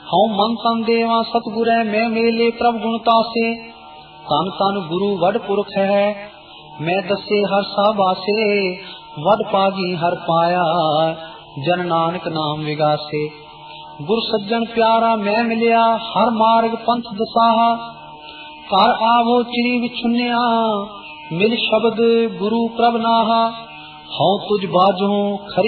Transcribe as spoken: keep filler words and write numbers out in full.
ਹਉ ਮਨ ਤਨ ਦੇਵਾ ਸਤਿਗੁਰੈ ਮੈਂ ਮੇਲੇ ਪ੍ਰਭ ਗੁਣ ਤਾਸੇ। ਤਨ ਤਨ ਗੁਰੂ ਵਡ ਪੁਰਖ ਹੈ ਮੈਂ ਦੱਸੇ ਹਰ ਸਾਬਾਸੇ। ਵਡ ਪਾਗੀ ਹਰ ਪਾਇਆ ਜਨ ਨਾਨਕ ਨਾਮ ਵਿਗਾਸੇ। ਗੁਰ ਸੱਜਣ ਪਿਆਰਾ ਮੈਂ ਮਿਲਿਆ ਹਰ ਮਾਰਗ ਪੰਥ ਦਸਾਹਾ। ਘਰ ਆਵੋ ਚਿਰੀ ਵਿਛੁੰਨਿਆ ਮਿਲ ਸ਼ਬਦ ਗੁਰੂ ਪ੍ਰਭ ਨਾਹਾ। ਹਉ ਤੁਝ ਬਾਝੋਂ ਖਰੀ